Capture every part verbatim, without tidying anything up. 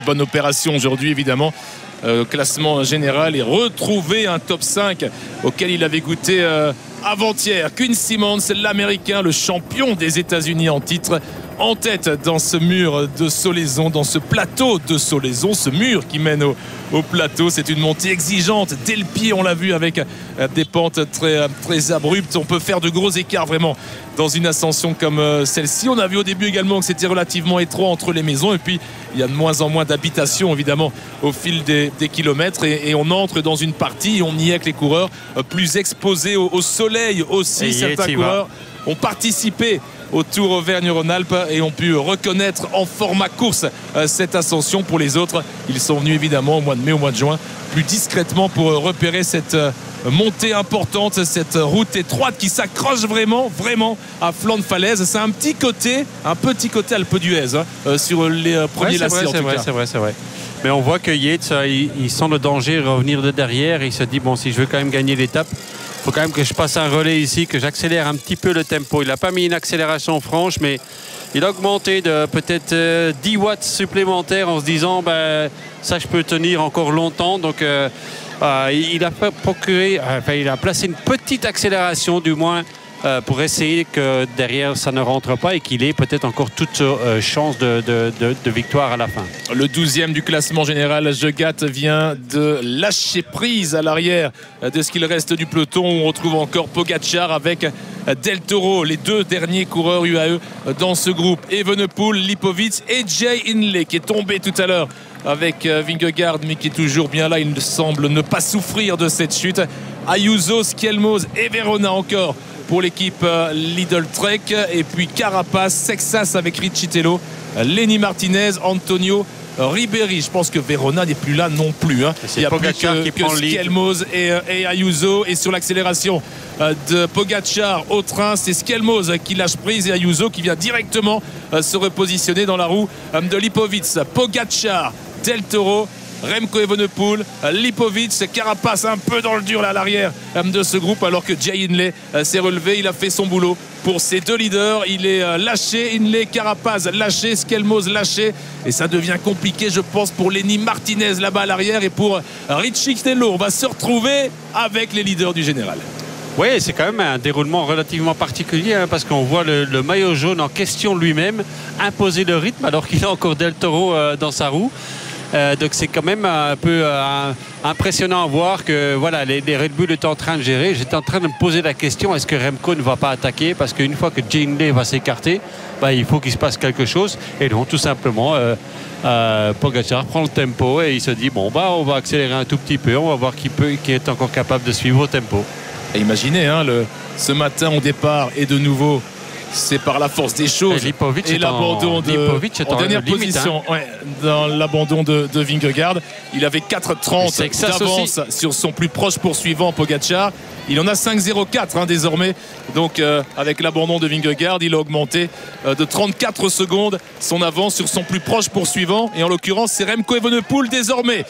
Bonne opération aujourd'hui évidemment, euh, classement général et retrouver un top cinq auquel il avait goûté euh, avant-hier. Quinn Simmons, l'américain, le champion des États-Unis en titre, en tête dans ce mur de Solaizon, dans ce plateau de Solaizon, ce mur qui mène au, au plateau. C'est une montée exigeante dès le pied, on l'a vu, avec euh, des pentes très, très abruptes. On peut faire de gros écarts vraiment dans une ascension comme euh, celle-ci. On a vu au début également que c'était relativement étroit entre les maisons et puis il y a de moins en moins d'habitations évidemment au fil des, des kilomètres et, et on entre dans une partie, on y est avec les coureurs euh, plus exposés au, au soleil aussi. Et certains coureurs ont participé au Tour Auvergne-Rhône-Alpes et ont pu reconnaître en format course euh, cette ascension. Pour les autres, ils sont venus évidemment au mois de mai, au mois de juin, plus discrètement pour euh, repérer cette euh, montée importante, cette route étroite qui s'accroche vraiment, vraiment à flanc de falaise. C'est un petit côté, un petit côté Alpe d'Huez hein, euh, sur les euh, premiers ouais, lacets en tout vrai, cas. C'est vrai, c'est vrai. Mais on voit que Yates, il, il sent le danger revenir de derrière. Il se dit, bon, si je veux quand même gagner l'étape, il faut quand même que je passe un relais ici, que j'accélère un petit peu le tempo. Il n'a pas mis une accélération franche, mais il a augmenté de peut-être euh, dix watts supplémentaires en se disant, ben, ça, je peux tenir encore longtemps. Donc, euh, euh, il, a procuré, enfin, il a placé une petite accélération, du moins, Euh, pour essayer que derrière ça ne rentre pas et qu'il ait peut-être encore toute euh, chance de, de, de, de victoire à la fin. Le douzième du classement général, Jegat, vient de lâcher prise à l'arrière de ce qu'il reste du peloton. On retrouve encore Pogacar avec Del Toro, les deux derniers coureurs U A E dans ce groupe. Evenepoel, Lipovic et Jay Hindley qui est tombé tout à l'heure avec Vingegaard mais qui est toujours bien là. Il semble ne pas souffrir de cette chute. Ayuso, Skelmos et Verona encore pour l'équipe Lidl Trek, et puis Carapaz, Sexas avec Riccitello, Lenny Martinez, Antonio Ribéry. Je pense que Verona n'est plus là non plus hein. Il y a Pogacar plus que, qui prend que le Skelmos et, et Ayuso. Et sur l'accélération de Pogacar au train, c'est Skelmos qui lâche prise et Ayuso qui vient directement se repositionner dans la roue de Lipovic. Pogacar, Del Toro, Remco Evenepoel, Lipovic, Carapaz un peu dans le dur là à l'arrière de ce groupe, alors que Jay Hindley s'est relevé. Il a fait son boulot pour ces deux leaders. Il est lâché, Hindley, Carapaz lâché, Skelmos lâché, et ça devient compliqué je pense pour Lenny Martinez là-bas à l'arrière et pour Riccitello. On va se retrouver avec les leaders du général. Oui, c'est quand même un déroulement relativement particulier hein, parce qu'on voit le, le maillot jaune en question lui-même imposer le rythme alors qu'il a encore Del Toro euh, dans sa roue. Euh, donc c'est quand même un peu euh, impressionnant à voir que voilà, les, les Red Bull étaient en train de gérer. J'étais en train de me poser la question, est-ce que Remco ne va pas attaquer? Parce qu'une fois que Jay Hindley va s'écarter, bah, il faut qu'il se passe quelque chose. Et non, tout simplement, euh, euh, Pogacar prend le tempo et il se dit, bon, bah, on va accélérer un tout petit peu, on va voir qui, peut, qui est encore capable de suivre au tempo. Et imaginez, hein, le, ce matin au départ et de nouveau, c'est par la force des choses. Et, et l'abandon de Lipovic en, en dernière limite, position hein. ouais, dans l'abandon de, de Vingegaard. Il avait quatre trente d'avance sur son plus proche poursuivant Pogacar. Il en a cinq zéro quatre hein, désormais. Donc euh, avec l'abandon de Vingegaard, il a augmenté euh, de trente-quatre secondes son avance sur son plus proche poursuivant. Et en l'occurrence, c'est Remco Evenepoel désormais.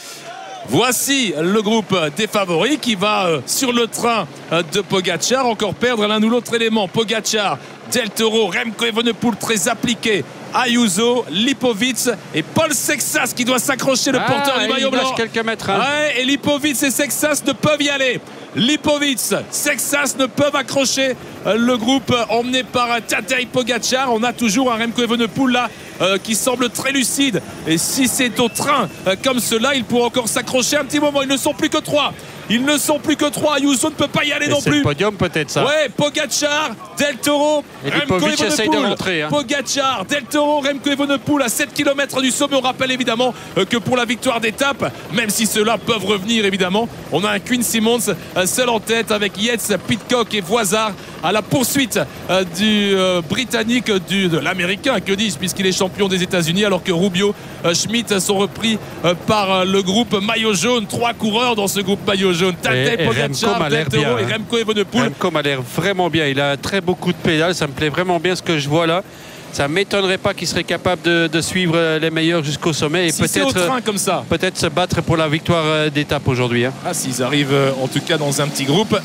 Voici le groupe des favoris qui va euh, sur le train euh, de Pogacar, encore perdre l'un ou l'autre élément. Pogacar, Del Toro, Remco Evenepoel très appliqué, Ayuso, Lipovic et Paul Sexas qui doit s'accrocher, le ah, porteur du maillot blanc. Quelques mètres, hein. Ouais, et Lipovic et Sexas ne peuvent y aller. Lipovic, Sexas ne peuvent accrocher le groupe emmené par Tadej Pogacar. On a toujours un Remco Evenepoel là euh, qui semble très lucide, et si c'est au train euh, comme cela, il pourra encore s'accrocher un petit moment. Ils ne sont plus que trois. Ils ne sont plus que trois. Ayuso ne peut pas y aller et non plus. C'est le podium peut-être ça. Ouais, Pogacar, Del Toro, et Remco Evenepoel. De hein. Pogacar, Del Toro, Remco Evenepoel à sept kilomètres du sommet. On rappelle évidemment euh, que pour la victoire d'étape, même si ceux-là peuvent revenir évidemment, on a un Quinn Simmons euh, seul en tête avec Yates, Pidcock et Voisard à la poursuite euh, du euh, Britannique, du, de l'Américain, que dis-je, puisqu'il est champion des États-Unis, alors que Rubio, euh, Schmidt sont repris euh, par euh, le groupe maillot jaune. Trois coureurs dans ce groupe maillot jaune. Tadej Pogacar, Del Toro et Remco Evenepoel. Remco m'a l'air vraiment bien. Il a très beau coup de pédale. Ça me plaît vraiment bien ce que je vois là. Ça ne m'étonnerait pas qu'il serait capable de, de suivre les meilleurs jusqu'au sommet et si peut-être comme ça. peut-être se battre pour la victoire d'étape aujourd'hui. Hein. Ah, s'ils arrivent en tout cas dans un petit groupe.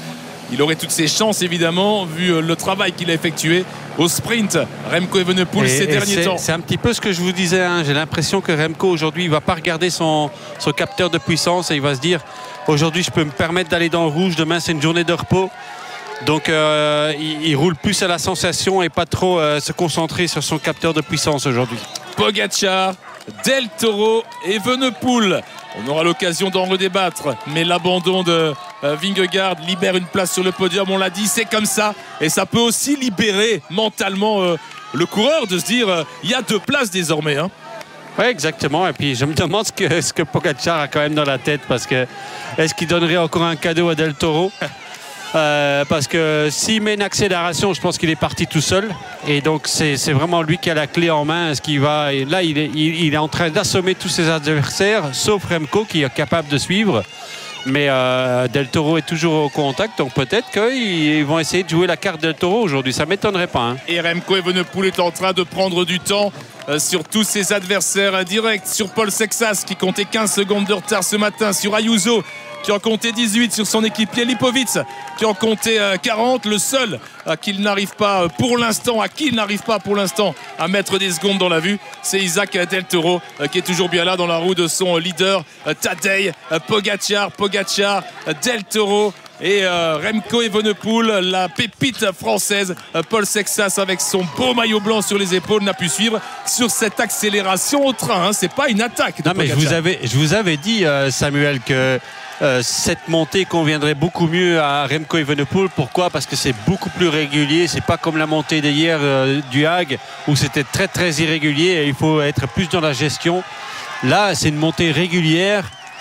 il aurait toutes ses chances évidemment vu le travail qu'il a effectué au sprint, Remco Evenepoel, ces derniers temps. C'est un petit peu ce que je vous disais, hein. J'ai l'impression que Remco aujourd'hui il ne va pas regarder son, son capteur de puissance et il va se dire aujourd'hui je peux me permettre d'aller dans le rouge, demain c'est une journée de repos. Donc euh, il, il roule plus à la sensation et pas trop euh, se concentrer sur son capteur de puissance aujourd'hui. Pogacar, Del Toro, Evenepoel. On aura l'occasion d'en redébattre, mais l'abandon de euh, Vingegaard libère une place sur le podium, on l'a dit, c'est comme ça. Et ça peut aussi libérer mentalement euh, le coureur de se dire, euh, il y a deux places désormais. Hein. Oui, exactement. Et puis je me demande ce que, ce que Pogacar a quand même dans la tête, parce que est-ce qu'il donnerait encore un cadeau à Del Toro? Euh, parce que s'il met une accélération, je pense qu'il est parti tout seul. Et donc c'est, c'est vraiment lui qui a la clé en main. Est-ce qu'il va, et là, il est, il, il est en train d'assommer tous ses adversaires, sauf Remco qui est capable de suivre. Mais euh, Del Toro est toujours au contact, donc peut-être qu'ils vont essayer de jouer la carte Del Toro aujourd'hui. Ça ne m'étonnerait pas. Hein. Et Remco Evenepoel est en train de prendre du temps euh, sur tous ses adversaires directs. Sur Paul Sexas qui comptait quinze secondes de retard ce matin. Sur Ayuso qui en comptait dix-huit, sur son équipier Lipovic qui en comptait quarante. Le seul à qui il n'arrive pas pour l'instant, à qui il n'arrive pas pour l'instant à mettre des secondes dans la vue, c'est Isaac Del Toro qui est toujours bien là dans la roue de son leader Tadej Pogacar. Pogacar, Del Toro et euh, Remco Evenepoel, la pépite française Paul Sexas avec son beau maillot blanc sur les épaules n'a pu suivre sur cette accélération au train. Hein. C'est pas une attaque de non mais je vous avais, je vous avais dit euh, Samuel que Euh, cette montée conviendrait beaucoup mieux à Remco Evenepoel. Pourquoi? Parce que c'est beaucoup plus régulier. C'est pas comme la montée d'hier euh, du Hague où c'était très très irrégulier et il faut être plus dans la gestion. Là c'est une montée régulière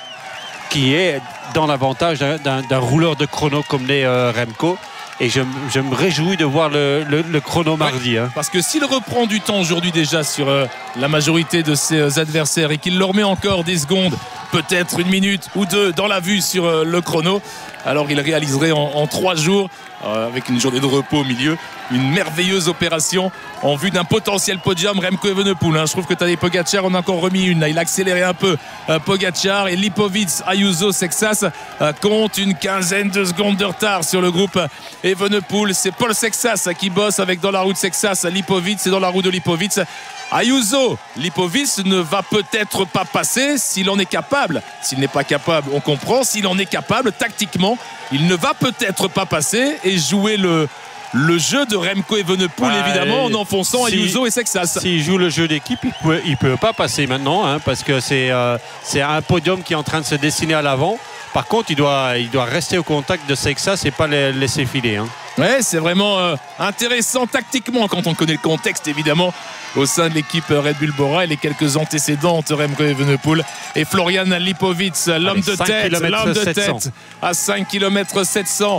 qui est dans l'avantage d'un, d'un, d'un rouleur de chrono comme l'est euh, Remco. Et je, je me réjouis de voir le, le, le chrono mardi. Hein. Parce que s'il reprend du temps aujourd'hui déjà sur euh, la majorité de ses euh, adversaires et qu'il leur met encore des secondes, peut-être une minute ou deux dans la vue sur euh, le chrono, alors il réaliserait en, en trois jours, euh, avec une journée de repos au milieu, une merveilleuse opération en vue d'un potentiel podium. Remco Evenepoel, hein. Je trouve que Tadej Pogacar en a encore remis une. Là, il a accéléré un peu euh, Pogacar et Lipovic, Ayuso, Sexas euh, compte une quinzaine de secondes de retard sur le groupe Evenepoel. C'est Paul Sexas qui bosse avec dans la roue de Sexas. Lipovic, c'est dans la roue de Lipovic. Ayuso, Lipovic ne va peut-être pas passer s'il en est capable. S'il n'est pas capable, on comprend. S'il en est capable, tactiquement, il ne va peut-être pas passer et jouer le, le jeu de Remco Evenepoel, ah, évidemment, en enfonçant si, Ayuso et Sexas. S'il joue le jeu d'équipe, il ne peut, il peut pas passer maintenant, hein, parce que c'est, euh, c'est un podium qui est en train de se dessiner à l'avant. Par contre, il doit, il doit rester au contact de Sexas et pas les laisser filer. Hein. Ouais, c'est vraiment euh, intéressant tactiquement quand on connaît le contexte, évidemment, au sein de l'équipe Red Bull Bora et les quelques antécédents entre Remco Evenepoel et Florian Lipovic, l'homme de tête, l'homme de tête à cinq kilomètres sept cents.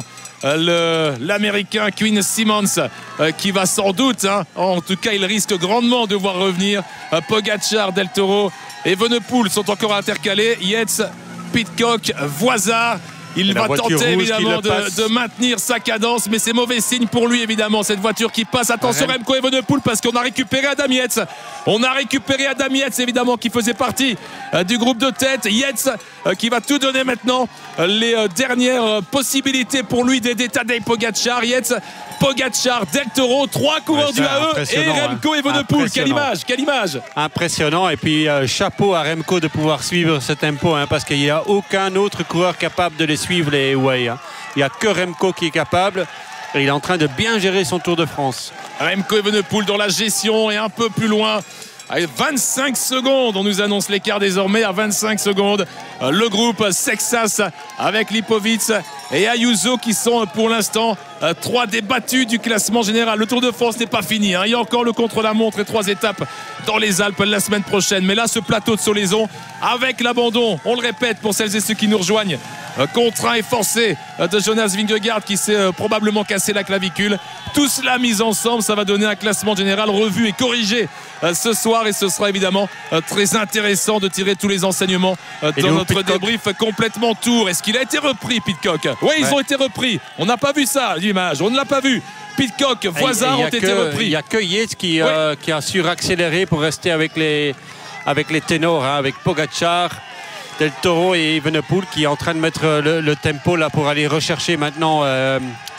Le, l'américain Quinn Simmons euh, qui va sans doute, hein, en tout cas il risque grandement de voir revenir euh, Pogacar, Del Toro et Evenepoel sont encore intercalés. Yates, Pidcock, Voisard. Il va tenter évidemment de, de maintenir sa cadence, mais c'est mauvais signe pour lui évidemment, cette voiture qui passe. Attention Remco Evenepoel parce qu'on a récupéré Adam Yates. On a récupéré Adam Yates évidemment qui faisait partie euh, du groupe de tête. Yates euh, qui va tout donner maintenant. Euh, les euh, dernières euh, possibilités pour lui d'aider Tadej Pogacar. Yates, Pogacar, Del Toro, trois coureurs du A E et Remco hein. Evenepoel. Quelle image, quelle image. Impressionnant et puis euh, chapeau à Remco de pouvoir suivre ce tempo hein, parce qu'il n'y a aucun autre coureur capable de les suivre les Huawei. Hein. Il n'y a que Remco qui est capable et il est en train de bien gérer son Tour de France. Remco Evenepoel dans la gestion et un peu plus loin. À vingt-cinq secondes, on nous annonce l'écart désormais à vingt-cinq secondes. Le groupe Sexas avec Lipovic et Ayuso qui sont pour l'instant trois débattus du classement général. Le Tour de France n'est pas fini, hein. Il y a encore le contre-la-montre et trois étapes dans les Alpes la semaine prochaine. Mais là, ce plateau de Solaison avec l'abandon, on le répète pour celles et ceux qui nous rejoignent, contraint et forcé de Jonas Vingegaard qui s'est probablement cassé la clavicule. Tout cela mis ensemble, ça va donner un classement général revu et corrigé ce soir et ce sera évidemment très intéressant de tirer tous les enseignements dans notre Pidcock. Débrief complètement tour. Est-ce qu'il a été repris, Pidcock? Oui, ils ouais. ont été repris. On n'a pas vu ça, l'image. On ne l'a pas vu. Pidcock, Voisard ont été que, repris. Il n'y a que Yates qui, ouais. euh, qui a suraccéléré pour rester avec les, avec les ténors, hein, avec Pogacar, Del Toro et Evenepoel qui est en train de mettre le, le tempo là pour aller rechercher maintenant euh,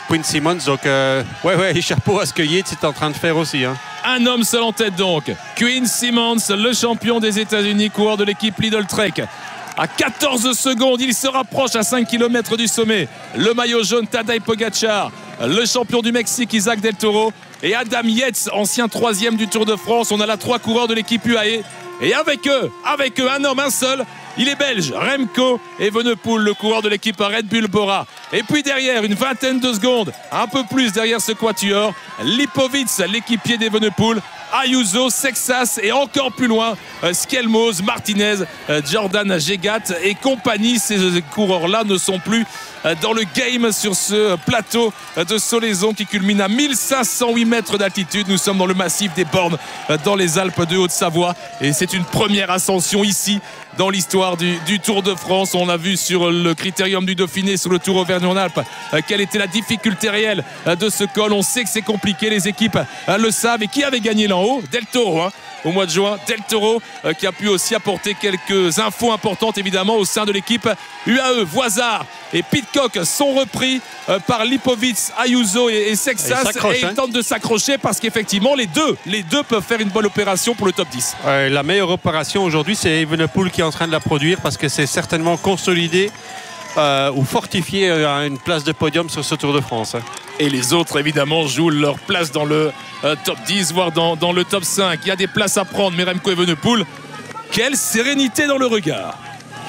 Quinn Simmons. Donc, euh, ouais, ouais, chapeau à ce que Yates est en train de faire aussi. Hein. Un homme seul en tête donc. Quinn Simmons, le champion des États-Unis, coureur de l'équipe Lidl Trek. À quatorze secondes, il se rapproche à cinq kilomètres du sommet. Le maillot jaune, Tadej Pogačar. Le champion du Mexique, Isaac Del Toro. Et Adam Yates, ancien troisième du Tour de France. On a là trois coureurs de l'équipe U A E. Et avec eux, avec eux, un homme, un seul, il est belge, Remco Evenepoel, le coureur de l'équipe Red Bull Bora. Et puis derrière, une vingtaine de secondes, un peu plus derrière ce quatuor, Lipovitz, l'équipier d'Evenepoel, Ayuso, Sexas et encore plus loin, Skelmos, Martinez, Jordan Gegat et compagnie. Ces coureurs-là ne sont plus dans le game sur ce plateau de Solaison qui culmine à mille cinq cent huit mètres d'altitude. Nous sommes dans le massif des Bornes, dans les Alpes de Haute-Savoie, et c'est une première ascension ici dans l'histoire du, du Tour de France. On a vu sur le Critérium du Dauphiné, sur le Tour Auvergne-Rhône-Alpes, quelle était la difficulté réelle de ce col. On sait que c'est compliqué, les équipes le savent. Et qui avait gagné là en haut? Del Toro, hein, au mois de juin. Del Toro euh, qui a pu aussi apporter quelques infos importantes évidemment au sein de l'équipe U A E. Voisard et Pidcock sont repris euh, par Lipovitz, Ayuso et, et Sexas, et, et ils hein. tentent de s'accrocher parce qu'effectivement les deux, les deux peuvent faire une bonne opération pour le top dix. Euh, la meilleure opération aujourd'hui, c'est Evenepoel qui est en train de la produire parce que c'est certainement consolidé euh, ou fortifié euh, une place de podium sur ce Tour de France. Hein. Et les autres évidemment jouent leur place dans le euh, top dix, voire dans, dans le top cinq. Il y a des places à prendre, mais Remco Evenepoel, quelle sérénité dans le regard.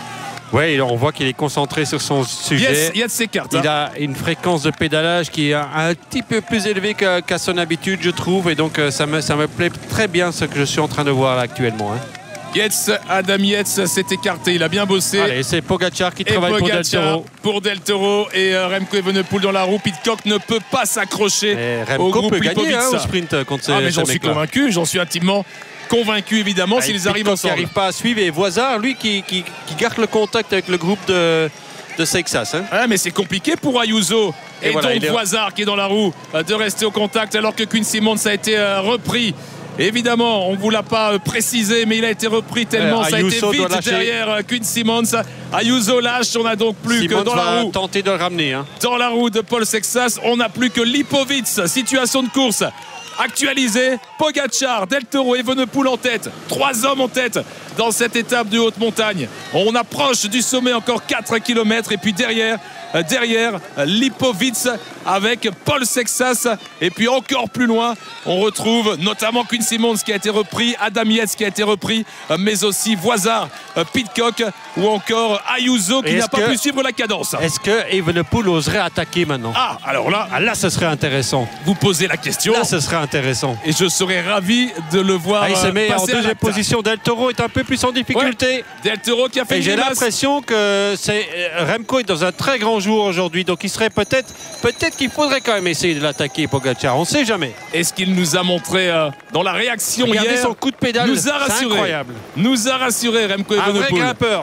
Oui, on voit qu'il est concentré sur son sujet. Yes, il y a de ses cartes. Il hein. a une fréquence de pédalage qui est un, un petit peu plus élevée qu'à, qu'à son habitude, je trouve. Et donc, ça me, ça me plaît très bien ce que je suis en train de voir là, actuellement. Hein. Yates, Adam Yates s'est écarté, il a bien bossé. Allez, c'est Pogačar qui et travaille Pogačar pour Del Toro. Pour Del Toro et euh, Remco Evenepoel dans la roue. Pidcock ne peut pas s'accrocher et au Remco groupe peut gagner hein, Lipovitz. au sprint contre ces, ah, mais j'en ces suis convaincu, j'en suis intimement convaincu évidemment ah, s'ils arrivent ensemble. Qui n'arrive pas à suivre et Voisard, lui, qui, qui, qui garde le contact avec le groupe de, de Sexas. Hein. Ah, mais c'est compliqué pour Ayuso et, et voilà, donc est... Voisard qui est dans la roue de rester au contact alors que Quinn Simmons a été euh, repris. Évidemment, on ne vous l'a pas précisé, mais il a été repris tellement euh, ça a été vite derrière Quinn Simmons. Ayuso lâche, on n'a donc plus Simmons que dans va la roue. Tenter de le ramener. Hein. Dans la roue de Paul Sexas, on n'a plus que Lipovitz. Situation de course actualisée. Pogačar, Del Toro, Evenepoel en tête. Trois hommes en tête dans cette étape de haute montagne. On approche du sommet, encore quatre kilomètres. Et puis derrière, derrière Lipovitz avec Paul Sexas. Et puis encore plus loin, on retrouve notamment Quinn Simmons qui a été repris, Adam Yates qui a été repris, mais aussi Voisard, Pidcock ou encore Ayuso qui n'a pas pu suivre la cadence. Est-ce que Evenepoel oserait attaquer maintenant? Ah, alors là, ah, là, ce serait intéressant. Vous posez la question. Là, ce serait intéressant. Et je serais ravi de le voir. Ah, il se met passer en deuxième position. Del Toro est un peu plus en difficulté. Ouais. Del Toro qui a fait. Et j'ai l'impression que c'est Remco est dans un très grand jour aujourd'hui, donc il serait peut-être, peut-être qu'il faudrait quand même essayer de l'attaquer, Pogačar. On ne sait jamais. Est-ce qu'il nous a montré euh, dans la réaction Regardez hier, son coup de pédale, nous a rassuré. Incroyable. Nous a rassuré Remco Evenepoel. Un vrai grimpeur.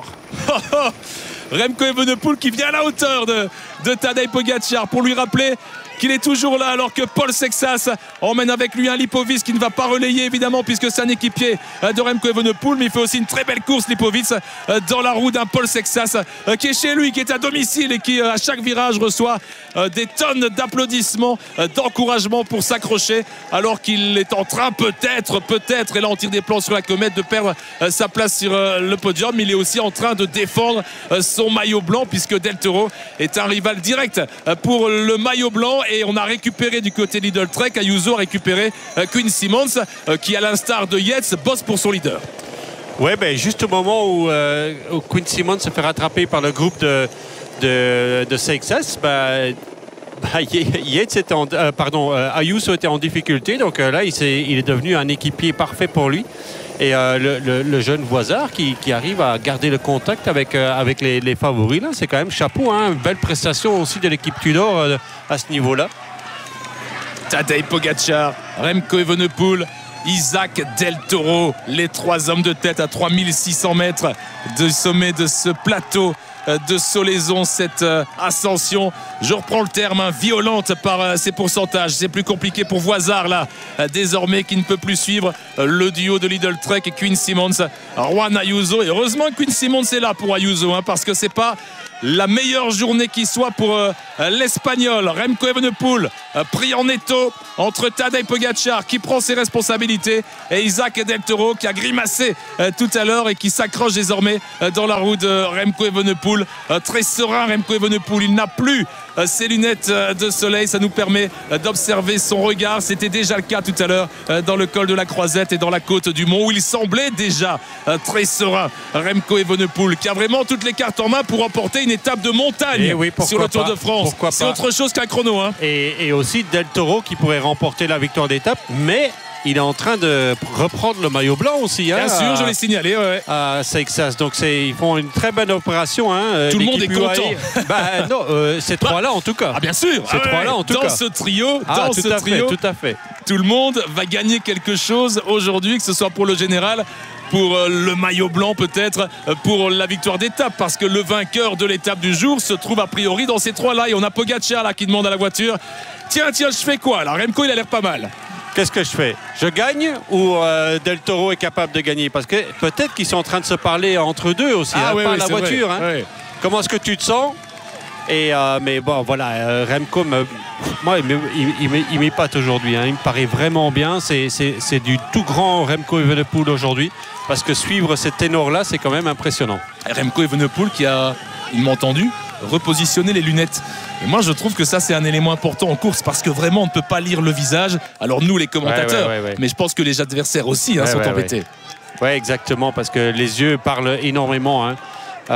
Remco Evenepoel qui vient à la hauteur de, de Tadej Pogačar pour lui rappeler qu'il est toujours là alors que Paul Sexas emmène avec lui un Lipovitz qui ne va pas relayer évidemment puisque c'est un équipier de Remco Evenepoel, mais il fait aussi une très belle course Lipovitz dans la roue d'un Paul Sexas qui est chez lui, qui est à domicile et qui à chaque virage reçoit des tonnes d'applaudissements, d'encouragement pour s'accrocher alors qu'il est en train peut-être, peut-être, et là on tire des plans sur la comète, de perdre sa place sur le podium. Il est aussi en train de défendre son maillot blanc puisque Del Toro est un rival direct pour le maillot blanc. Et on a récupéré du côté Lidl Trek, Ayuso a récupéré euh, Quinn Simmons euh, qui à l'instar de Yates bosse pour son leader. Ouais, ben juste au moment où, euh, où Quinn Simmons se fait rattraper par le groupe de, de, de Sexas, ben, ben, Yates était en, euh, pardon, euh, Ayuso était en difficulté, donc euh, là il, est, il est devenu un équipier parfait pour lui. Et euh, le, le, le jeune Voisard qui, qui arrive à garder le contact avec, euh, avec les, les favoris, là, c'est quand même chapeau, hein, une belle prestation aussi de l'équipe Tudor euh, à ce niveau-là. Tadej Pogačar, Remco Evenepoel, Isaac Del Toro, les trois hommes de tête à trois mille six cents mètres du sommet de ce plateau de Solaison, cette euh, ascension, je reprends le terme, hein, violente par euh, ses pourcentages. C'est plus compliqué pour Voisard là, euh, désormais qui ne peut plus suivre euh, le duo de Lidl Trek et Quinn Simmons, Juan Ayuso. Et heureusement que Quinn Simmons est là pour Ayuso, hein, parce que c'est pas la meilleure journée qui soit pour euh, l'Espagnol. Remco Evenepoel euh, pris en étau entre Tadej Pogacar qui prend ses responsabilités et Isaac Del Toro qui a grimacé euh, tout à l'heure et qui s'accroche désormais euh, dans la roue de Remco Evenepoel. Euh, très serein Remco Evenepoel, il n'a plus euh, ses lunettes euh, de soleil, ça nous permet euh, d'observer son regard. C'était déjà le cas tout à l'heure euh, dans le col de la Croisette et dans la côte du Mont où il semblait déjà euh, très serein. Remco Evenepoel qui a vraiment toutes les cartes en main pour remporter une étape de montagne oui, sur le Tour pas, de France. C'est autre chose qu'un chrono. Hein. Et, et aussi Del Toro qui pourrait remporter la victoire d'étape, mais il est en train de reprendre le maillot blanc aussi. Hein, Bien sûr, à, je l'ai signalé. Ouais. À Seixas. Donc ils font une très bonne opération. Hein, tout le monde est content. Bah, non, euh, ces trois-là en tout cas. Ah bien sûr. Ces ah, trois-là en tout dans cas. Ce trio, ah, dans tout ce à trio, fait, tout à fait. Tout le monde va gagner quelque chose aujourd'hui, que ce soit pour le général, pour le maillot blanc peut-être, pour la victoire d'étape, parce que le vainqueur de l'étape du jour se trouve a priori dans ces trois-là. Et on a Pogacar là qui demande à la voiture, tiens, tiens, je fais quoi là? Remco, il a l'air pas mal. Qu'est-ce que je fais? Je gagne ou euh, Del Toro est capable de gagner? Parce que peut-être qu'ils sont en train de se parler entre deux aussi, ah, hein, oui, pas oui, la voiture. Hein. Oui. Comment est-ce que tu te sens? Et euh, mais bon, voilà, euh, Remco, me, moi, il m'épate aujourd'hui. Hein. Il me paraît vraiment bien. C'est du tout grand Remco Evenepoel aujourd'hui. Parce que suivre ces ténors-là, c'est quand même impressionnant. Remco Evenepoel qui a, il m'a entendu, repositionner les lunettes. Et moi je trouve que ça c'est un élément important en course parce que vraiment on ne peut pas lire le visage. Alors nous les commentateurs, ouais, ouais, ouais, ouais. mais je pense que les adversaires aussi hein, ouais, sont ouais, embêtés. Oui ouais, exactement, parce que les yeux parlent énormément. Hein.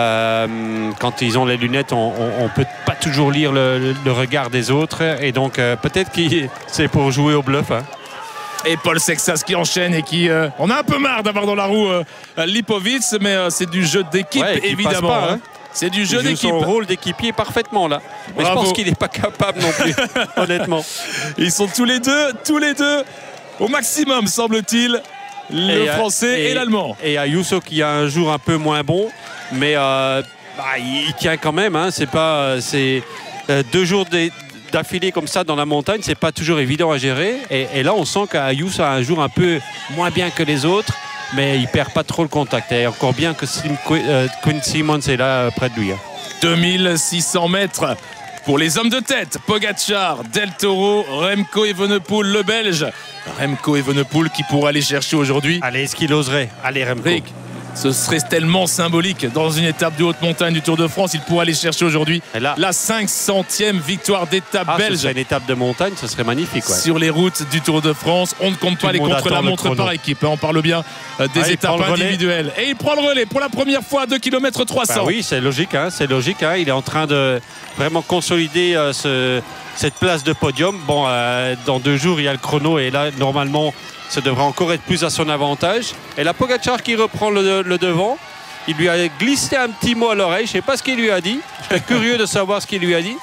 Euh, quand ils ont les lunettes, on ne peut pas toujours lire le, le regard des autres. Et donc euh, peut-être que c'est pour jouer au bluff. Hein. Et Paul Seixas qui enchaîne et qui... Euh, on a un peu marre d'avoir dans la roue euh, Lipovic, mais euh, c'est du jeu d'équipe ouais, évidemment. Pas, hein. C'est du jeu d'équipe. Il joue son rôle d'équipier parfaitement là. Mais Bravo. Je pense qu'il n'est pas capable non plus, honnêtement. Ils sont tous les deux, tous les deux au maximum semble-t-il, le et français et, et l'allemand. Et Ayuso qui a un jour un peu moins bon, mais euh, bah, il tient quand même. Hein. C'est pas, c'est euh, deux jours des d'affilée comme ça dans la montagne, c'est pas toujours évident à gérer. Et, et là, on sent qu'Ayuso a un jour un peu moins bien que les autres, mais il perd pas trop le contact. Et encore bien que Quinn Simmons est là près de lui. deux mille six cents mètres pour les hommes de tête. Pogacar, Del Toro, Remco Evenepoel, le Belge. Remco Evenepoel qui pourra aller chercher aujourd'hui. Allez, est-ce qu'il oserait? Allez, Remco. Rick. Ce serait tellement symbolique dans une étape de haute montagne du Tour de France. Il pourrait aller chercher aujourd'hui la cinq centième victoire d'étape ah, belge. Ce serait une étape de montagne, ce serait magnifique. Ouais. Sur les routes du Tour de France. On ne compte Tout pas les contre-la-montre par équipe. On parle bien des ah, étapes individuelles. Et il prend le relais pour la première fois à deux kilomètres trois cents. Bah oui, c'est logique. Hein, c'est logique. Hein. Il est en train de vraiment consolider euh, ce, cette place de podium. Bon, euh, dans deux jours, il y a le chrono. Et là, normalement... ça devrait encore être plus à son avantage. Et la Pogacar qui reprend le, le devant. Il lui a glissé un petit mot à l'oreille. Je ne sais pas ce qu'il lui a dit. Je suis curieux de savoir ce qu'il lui a dit.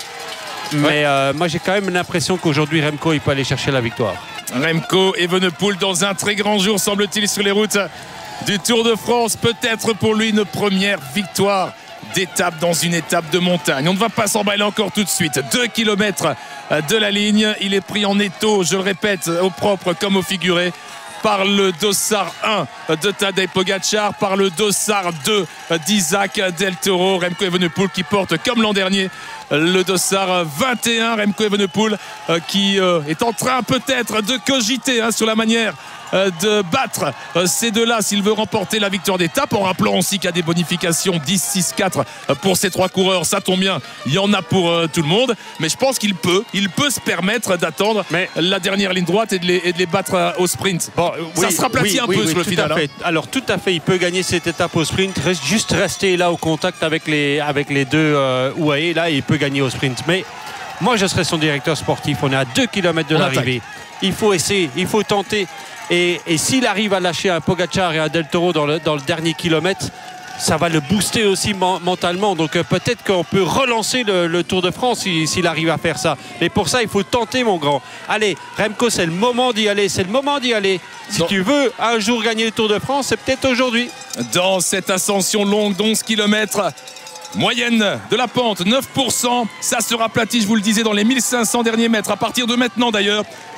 Mais ouais. euh, moi, j'ai quand même l'impression qu'aujourd'hui, Remco, il peut aller chercher la victoire. Remco Evenepoel dans un très grand jour, semble-t-il, sur les routes du Tour de France. Peut-être pour lui une première victoire d'étape dans une étape de montagne. On ne va pas s'emballer encore tout de suite. deux kilomètres de la ligne. Il est pris en étau, je le répète, au propre comme au figuré, par le dossard un de Tadej Pogacar, par le dossard deux d'Isaac Del Toro. Remco Evenepoel qui porte, comme l'an dernier, le dossard vingt et un. Remco Evenepoel qui est en train peut-être de cogiter hein, sur la manière de battre ces deux-là s'il veut remporter la victoire d'étape, en rappelant aussi qu'il y a des bonifications dix, six, quatre pour ces trois coureurs. Ça tombe bien, il y en a pour tout le monde, mais je pense qu'il peut il peut se permettre d'attendre la dernière ligne droite et de les, et de les battre au sprint. Bon, oui, ça se raplatit oui, un oui, peu oui, sur le final. Hein. Alors tout à fait, il peut gagner cette étape au sprint, reste juste rester là au contact avec les, avec les deux euh, U A E, là il peut gagner au sprint. Mais moi je serais son directeur sportif, on est à deux kilomètres de l'arrivée. Il faut essayer, il faut tenter. Et, et s'il arrive à lâcher un Pogacar et un Del Toro dans le, dans le dernier kilomètre, ça va le booster aussi mentalement. Donc euh, peut-être qu'on peut relancer le, le Tour de France s'il si, arrive à faire ça. Mais pour ça, il faut tenter, mon grand. Allez, Remco, c'est le moment d'y aller. C'est le moment d'y aller. Si Donc, tu veux un jour gagner le Tour de France, c'est peut-être aujourd'hui. Dans cette ascension longue d'onze kilomètres, moyenne de la pente, neuf pour cent. Ça se raplatit, je vous le disais, dans les mille cinq cents derniers mètres. À partir de maintenant, d'ailleurs,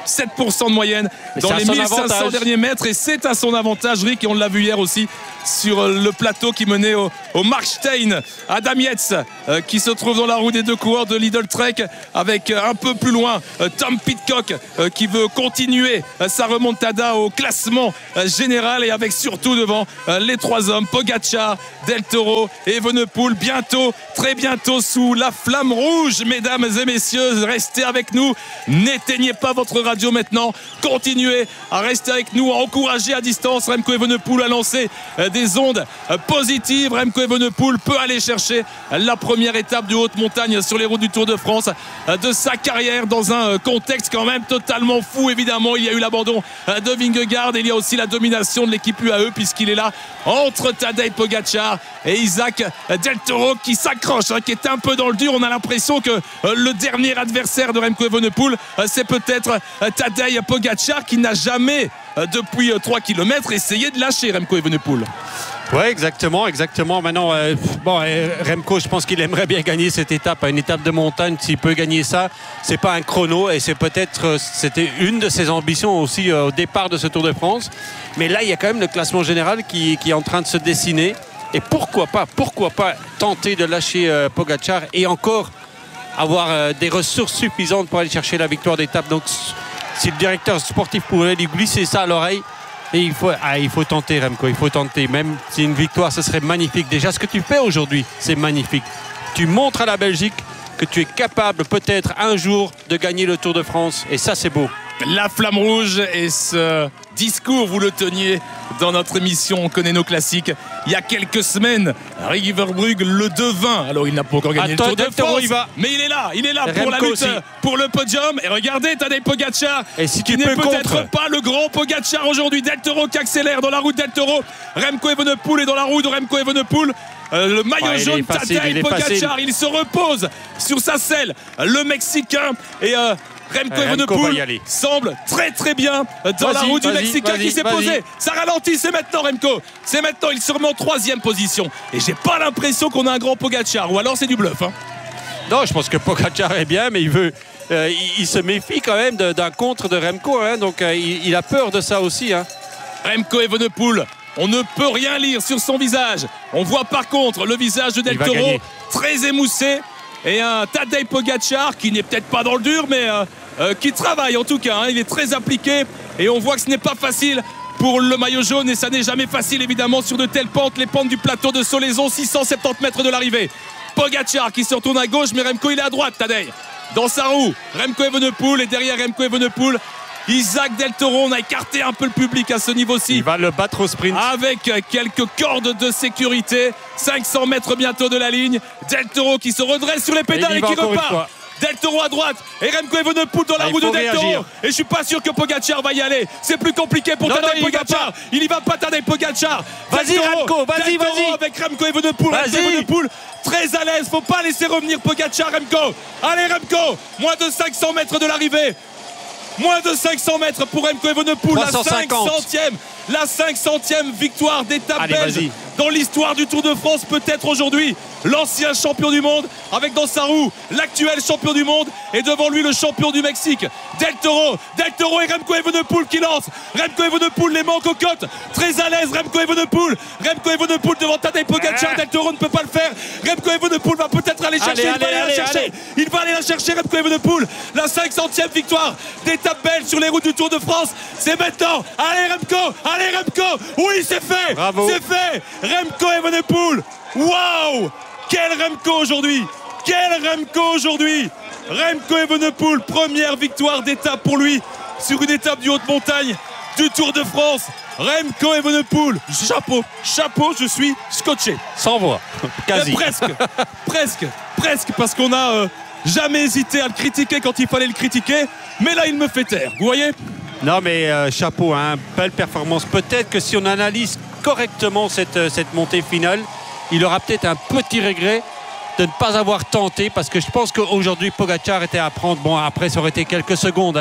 sept pour cent de moyenne dans les mille cinq cents derniers mètres, et c'est à son avantage, Rick, et on l'a vu hier aussi sur le plateau qui menait au, au Markstein. Adam Yates euh, qui se trouve dans la roue des deux coureurs de Lidl Trek, avec euh, un peu plus loin euh, Tom Pidcock euh, qui veut continuer euh, sa remontada au classement euh, général, et avec surtout devant euh, les trois hommes, Pogačar, Del Toro et Evenepoel, bientôt, très bientôt sous la flamme rouge. Mesdames et messieurs, restez avec nous, n'éteignez pas votre radio maintenant, continuez à rester avec nous, à encourager à distance. Remco Evenepoel a lancé euh, des ondes euh, positives. Remco Evenepoel peut aller chercher euh, la première étape de haute montagne sur les routes du Tour de France euh, de sa carrière, dans un euh, contexte quand même totalement fou. Évidemment, il y a eu l'abandon euh, de Vingegaard, et il y a aussi la domination de l'équipe U A E, puisqu'il est là entre Tadej Pogačar et Isaac Del Toro qui s'accroche, hein, qui est un peu dans le dur. On a l'impression que euh, le dernier adversaire de Remco Evenepoel, euh, c'est peut-être euh, Tadej Pogačar, qui n'a jamais euh, depuis euh, trois kilomètres essayé de lâcher Remco Evenepoel. Oui, exactement, exactement. Maintenant, euh, bon, euh, Remco, je pense qu'il aimerait bien gagner cette étape, une étape de montagne. S'il peut gagner ça, c'est pas un chrono, et c'est peut-être, euh, c'était une de ses ambitions aussi euh, au départ de ce Tour de France. Mais là, il y a quand même le classement général qui, qui est en train de se dessiner. Et pourquoi pas, pourquoi pas tenter de lâcher euh, Pogačar, et encore avoir euh, des ressources suffisantes pour aller chercher la victoire d'étape. Donc, si le directeur sportif pouvait lui glisser ça à l'oreille, et il faut, ah, il faut tenter, Remco, il faut tenter. Même si une victoire, ce serait magnifique. Déjà, ce que tu fais aujourd'hui, c'est magnifique. Tu montres à la Belgique que tu es capable peut-être un jour de gagner le Tour de France, et ça, c'est beau. La flamme rouge, et ce discours, vous le teniez dans notre émission On connaît nos classiques il y a quelques semaines. Ricky Verbrugge le devint. Alors, il n'a pas encore gagné Attends, le Tour de France, il va. Mais il est là, il est là Remco pour la lutte aussi, pour le podium. Et regardez Tadej Pogačar, et si qui n'est peut-être pas le grand Pogačar aujourd'hui. Del Toro qui accélère dans la roue de Del Toro. Remco Evenepoel est dans la roue de Remco Evenepoel. Euh, le maillot ah, jaune, Tadej Pogačar, il se repose sur sa selle, le Mexicain. Et euh, Remco Evenepoel semble très très bien dans la roue du Mexicain qui s'est posé. Ça ralentit, c'est maintenant Remco. C'est maintenant, il se remet en troisième position. Et j'ai pas l'impression qu'on a un grand Pogačar, ou alors c'est du bluff. Hein. Non, je pense que Pogačar est bien, mais il veut. Euh, il, il se méfie quand même de, d'un contre de Remco, hein, donc euh, il, il a peur de ça aussi. Hein. Remco Evenepoel, on ne peut rien lire sur son visage. On voit par contre le visage de Del Toro très émoussé. Et un Tadej Pogačar qui n'est peut-être pas dans le dur, mais euh, euh, qui travaille en tout cas, hein. Il est très appliqué, et on voit que ce n'est pas facile pour le maillot jaune, et ça n'est jamais facile évidemment sur de telles pentes, les pentes du plateau de Solaison, six cent soixante-dix mètres de l'arrivée. Pogačar qui se retourne à gauche, mais Remco il est à droite. Tadej dans sa roue, Remco Evenepoel, et derrière Remco Evenepoel, Isaac Del Toro. On a écarté un peu le public à ce niveau-ci. Il va le battre au sprint avec quelques cordes de sécurité. Cinq cents mètres bientôt de la ligne. Del Toro qui se redresse sur les pédales et, et qui repart. Del Toro à droite et Remco Evenepoel dans la ah, roue de Del Toro. Et je suis pas sûr que Pogačar va y aller. C'est plus compliqué pour Tadej Pogačar. Il y va pas, Tadej Pogačar. Vas-y Remco, vas-y, vas-y. Avec Remco Evenepoel. Remco Evenepoel très à l'aise. Faut pas laisser revenir Pogačar. Remco. Allez Remco. Moins de cinq cents mètres de l'arrivée. Moins de cinq cents mètres pour Remco Evenepoel. La cinq centième, la cinq centième victoire d'étape Allez, belge vas-y. Dans l'histoire du Tour de France, peut-être aujourd'hui. L'ancien champion du monde, avec dans sa roue l'actuel champion du monde, et devant lui le champion du Mexique, Del Toro. Del Toro et Remco Evenepoel qui lance. Remco Evenepoel les manque aux côtes. Très à l'aise Remco Evenepoel. Remco Evenepoel devant Tadej Pogačar. Ah. Del Toro ne peut pas le faire. Remco Evenepoel va peut-être aller chercher. Allez, il, va allez, aller allez, la chercher. Allez. il va aller la chercher. Remco Evenepoel. La cinq centième victoire d'étape belge sur les routes du Tour de France. C'est maintenant. Allez Remco. Allez Remco. Oui, c'est fait. Bravo. C'est fait. Remco Evenepoel. Waouh. Quel Remco aujourd'hui! Quel Remco aujourd'hui! Remco Evenepoel, première victoire d'étape pour lui sur une étape du haute montagne du Tour de France. Remco Evenepoel, chapeau, chapeau, je suis scotché. Sans voix, quasi. Euh, presque, presque, presque, parce qu'on n'a euh, jamais hésité à le critiquer quand il fallait le critiquer, mais là il me fait taire, vous voyez? Non mais euh, chapeau, hein, belle performance. Peut-être que si on analyse correctement cette, cette montée finale, il aura peut-être un petit regret de ne pas avoir tenté, parce que je pense qu'aujourd'hui Pogačar était à prendre. Bon, après ça aurait été quelques secondes, hein,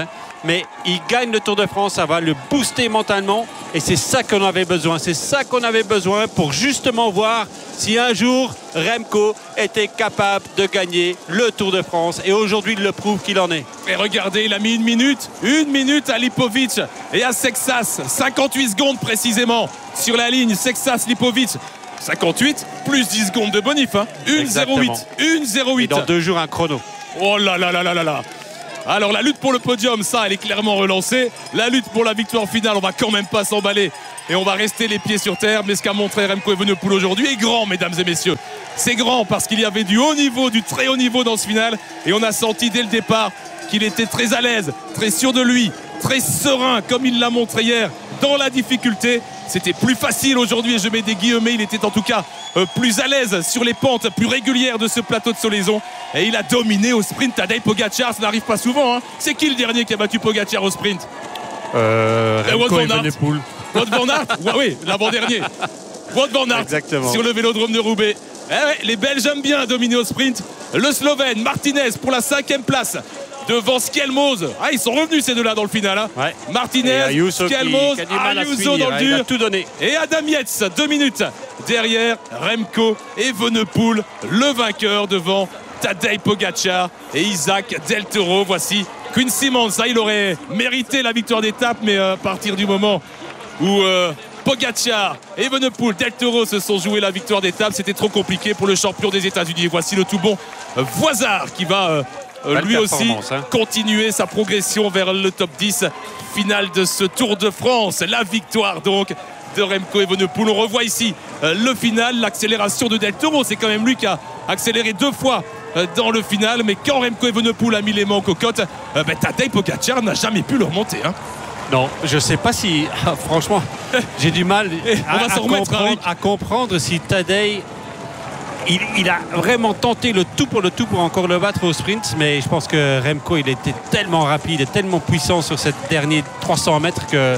mais il gagne le Tour de France, ça va le booster mentalement et c'est ça qu'on avait besoin. C'est ça qu'on avait besoin pour justement voir si un jour Remco était capable de gagner le Tour de France et aujourd'hui il le prouve qu'il en est. Et regardez, il a mis une minute, une minute à Lipovic et à Sexas, cinquante-huit secondes précisément sur la ligne. Sexas, Lipovic, cinquante-huit plus dix secondes de bonif, hein. une zéro huit, une zéro huit. Et dans deux jours un chrono. Oh là là là là là là. Alors la lutte pour le podium, ça, elle est clairement relancée. La lutte pour la victoire finale, on va quand même pas s'emballer et on va rester les pieds sur terre. Mais ce qu'a montré Remco Evenepoel aujourd'hui est grand, mesdames et messieurs. C'est grand parce qu'il y avait du haut niveau, du très haut niveau dans ce final et on a senti dès le départ qu'il était très à l'aise, très sûr de lui, très serein comme il l'a montré hier dans la difficulté. C'était plus facile aujourd'hui et je mets des guillemets, il était en tout cas euh, plus à l'aise sur les pentes plus régulières de ce plateau de Solaison et il a dominé au sprint. Tadej Pogacar, ça n'arrive pas souvent, hein. C'est qui le dernier qui a battu Pogacar au sprint? euh, Remco Evenepoel. Wout van Aert. Ouais, oui, l'avant-dernier. Wout van Aert. Exactement. Sur le vélodrome de Roubaix. Eh ouais, les Belges aiment bien dominer au sprint. Le Slovène Martinez pour la cinquième place devant Skelmos. Ah, ils sont revenus ces deux-là dans le final, hein. Ouais. Martinez, Skelmos, Ayuso dans le dur. Il a tout donné. Et Adam Yates, deux minutes derrière Remco Evenepoel, le vainqueur devant Tadej Pogacar et Isaac Del Toro. Voici Quinn Simmons. Ça, il aurait mérité la victoire d'étape, mais à partir du moment où euh, Pogacar, Evenepoel, Del Toro se sont joués la victoire d'étape, c'était trop compliqué pour le champion des États-Unis. Et voici le tout bon Voisard qui va euh, euh, lui aussi hein. continuer sa progression vers le top dix finale de ce Tour de France. La victoire donc de Remco Evenepoel. On revoit ici euh, le final, l'accélération de Del Toro. C'est quand même lui qui a accéléré deux fois euh, dans le final. Mais quand Remco Evenepoel a mis les mains aux cocottes, euh, ben, Tadej Pogacar n'a jamais pu le remonter, hein. Non, je sais pas si ah, franchement j'ai du mal à, on va à, remettre, comprendre, à comprendre si Tadej il, il a vraiment tenté le tout pour le tout pour encore le battre au sprint, mais je pense que Remco il était tellement rapide et tellement puissant sur cette dernière trois cents mètres que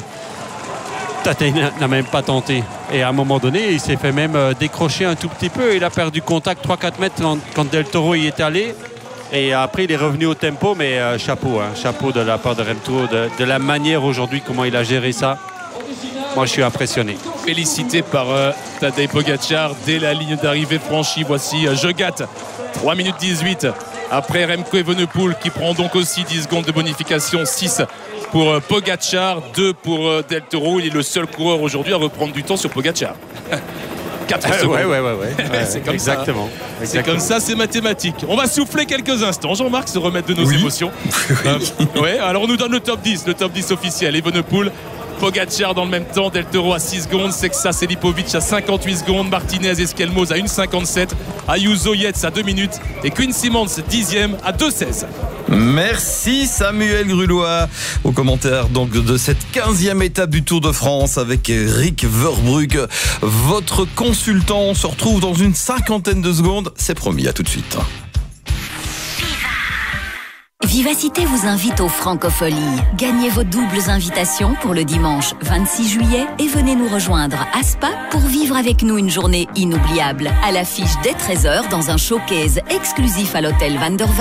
Tadej n'a même pas tenté. Et à un moment donné il s'est fait même décrocher un tout petit peu, il a perdu contact trois quatre mètres quand, quand Del Toro y est allé. Et après il est revenu au tempo, mais euh, chapeau, hein, chapeau de la part de Remco, de, de la manière aujourd'hui comment il a géré ça. Moi je suis impressionné. Félicité par euh, Tadej Pogacar dès la ligne d'arrivée franchie. Voici euh, Jogat, trois minutes dix-huit après Remco Evenepoel qui prend donc aussi dix secondes de bonification, six pour euh, Pogacar, deux pour euh, Del Toro. Il est le seul coureur aujourd'hui à reprendre du temps sur Pogacar. quatre secondes. Ouais, ouais, ouais, ouais. c'est comme Exactement. ça. Exactement. C'est comme ça, c'est mathématique. On va souffler quelques instants. Jean-Marc, se remettre de nos oui. émotions. euh, ouais, alors on nous donne le top dix, le top dix officiel. Evenepoel, Pogacar dans le même temps, Del Toro à six secondes, Sexas et Lipovic à cinquante-huit secondes, Martinez et Skelmos à une cinquante-sept, Ayuso Yates à deux minutes et Quinn Simmons dixième à deux seize. Merci Samuel Grulois au commentaire donc de cette quinzième étape du Tour de France avec Rick Verbrugge, votre consultant. On se retrouve dans une cinquantaine de secondes, c'est promis, à tout de suite. Vivacité vous invite aux Francopholies. Gagnez vos doubles invitations pour le dimanche vingt-six juillet et venez nous rejoindre à Spa pour vivre avec nous une journée inoubliable. À l'affiche dès treize heures dans un showcase exclusif à l'hôtel Van der